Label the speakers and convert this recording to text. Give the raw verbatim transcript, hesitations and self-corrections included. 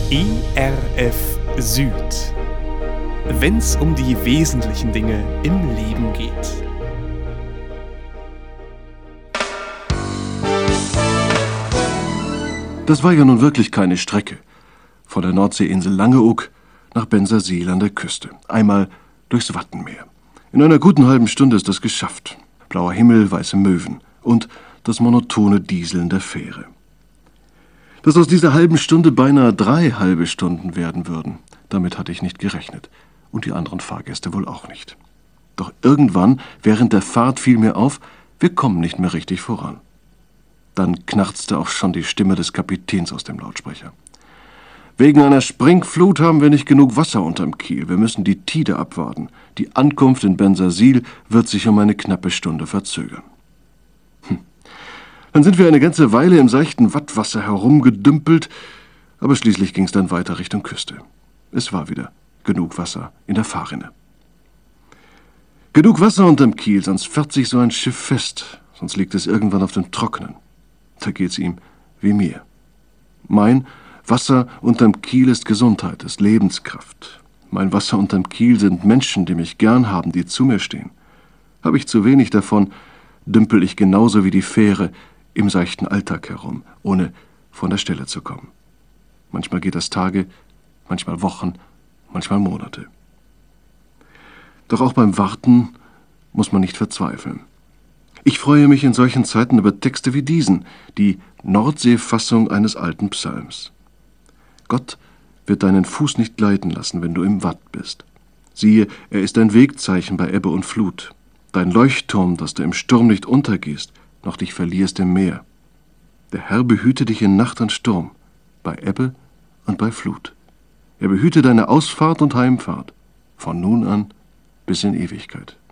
Speaker 1: E R F Süd. Wenn's um die wesentlichen Dinge im Leben geht.
Speaker 2: Das war ja nun wirklich keine Strecke. Von der Nordseeinsel Langeoog nach Bensersiel an der Küste. Einmal durchs Wattenmeer. In einer guten halben Stunde ist das geschafft. Blauer Himmel, weiße Möwen und das monotone Dieseln der Fähre. Dass aus dieser halben Stunde beinahe drei halbe Stunden werden würden, damit hatte ich nicht gerechnet. Und die anderen Fahrgäste wohl auch nicht. Doch irgendwann, während der Fahrt, fiel mir auf, wir kommen nicht mehr richtig voran. Dann knarzte auch schon die Stimme des Kapitäns aus dem Lautsprecher. Wegen einer Springflut haben wir nicht genug Wasser unterm Kiel. Wir müssen die Tide abwarten. Die Ankunft in Bensersiel wird sich um eine knappe Stunde verzögern. Hm. Dann sind wir eine ganze Weile im seichten Wattwasser herumgedümpelt, aber schließlich ging es dann weiter Richtung Küste. Es war wieder genug Wasser in der Fahrrinne. Genug Wasser unterm Kiel, sonst fährt sich so ein Schiff fest, sonst liegt es irgendwann auf dem Trockenen. Da geht's ihm wie mir. Mein Wasser unterm Kiel ist Gesundheit, ist Lebenskraft. Mein Wasser unterm Kiel sind Menschen, die mich gern haben, die zu mir stehen. Habe ich zu wenig davon, dümpel ich genauso wie die Fähre im seichten Alltag herum, ohne von der Stelle zu kommen. Manchmal geht das Tage, manchmal Wochen, manchmal Monate. Doch auch beim Warten muss man nicht verzweifeln. Ich freue mich in solchen Zeiten über Texte wie diesen, die Nordseefassung eines alten Psalms. Gott wird deinen Fuß nicht gleiten lassen, wenn du im Watt bist. Siehe, er ist ein Wegzeichen bei Ebbe und Flut, dein Leuchtturm, dass du im Sturm nicht untergehst, noch dich verlierst im Meer. Der Herr behüte dich in Nacht und Sturm, bei Ebbe und bei Flut. Er behüte deine Ausfahrt und Heimfahrt, von nun an bis in Ewigkeit.